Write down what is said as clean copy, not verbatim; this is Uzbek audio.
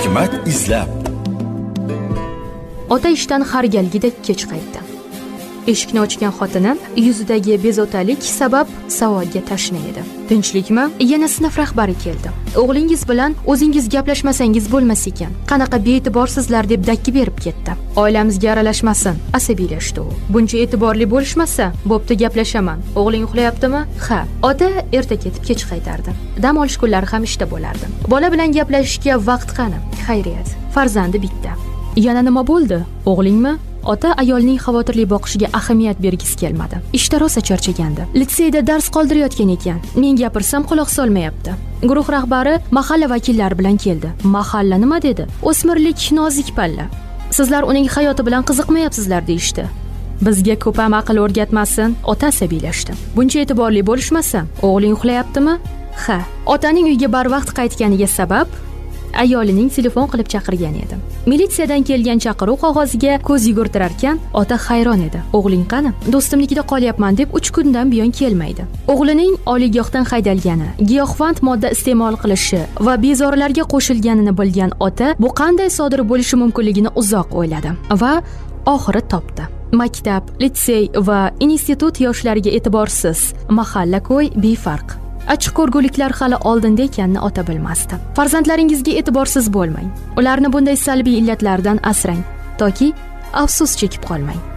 hikmat izlab. Ota ishdan har galgidek kech qaytdi. Eshikni ochgan xotini yuzidagi bezovtalik sabab savolga tashna edi. Tinchlikmi? Yana sinf rahbari keldi. O'g'lingiz bilan o'zingiz gaplashmasangiz bo'lmas ekan. Qanaqa bee'tiborsizlar deb dakki berib ketdi. Oilamizga aralashmasin, asabiylashdi u. Buncha e'tiborli bo'lishmasa, bo'pti gaplashaman. O'g'ling uxlayaptimi? Ha. Ota erta ketib kech qaytardi. Dam olish kunlari ham ishda bo'lardi. Bola bilan gaplashishga vaqt qani? Xayriyat. Farzandi bitta. Yana nima bo'ldi? O'g'lingmi? Ota ayolning xavotirli boqishiga ahamiyat bergisi kelmadi. Ishda rosa charchagandi. Litseyda dars qoldirayotgan ekan. Men gapirsam quloq solmayapti. Guruh rahbari mahalla vakillari bilan keldi. Mahalla nima dedi? O'smirlik nozik palla. Sizlar uning hayoti bilan qiziqmayapsizlar deyishdi. Bizga ko'p ham aql o'rgatmasin. Ota asabiylashdi. Buncha e'tiborli bo'lishmasa, o'g'ling uxlayaptimi? Ha. Otaning uyga barvaqt qaytganiga sabab ayolining telefon qilib chaqirgan edi. Militsiyadan kelgan chaqiruv qog'oziga ko'z yugurtirarkan, ota hayron edi. O'g'ling qani? Do'stimnikida qolyapman deb 3 kundan buyon kelmaydi. O'g'lining oliygohdan haydalgani, giyohvand modda iste'mol qilishi va bezorilarga qo'shilganini bilgan ota bu qanday sodir bo'lishi mumkinligini uzoq o'yladi va oxiri topdi. Maktab, litsey va institut yoshlariga e'tiborsiz, mahalla-ko'y befarq. Achchiq ko'rguliklar hali oldinda ekanini ota bilmasdi. Farzandlaringizga e'tiborsiz bo'lmang. Ularni bunday salbiy illatlardan asrang, toki afsus chekib qolmang.